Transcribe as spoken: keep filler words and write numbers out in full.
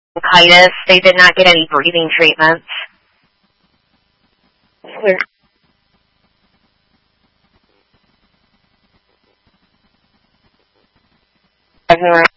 bronchitis. They did not get any breathing treatments. Clear. Everywhere.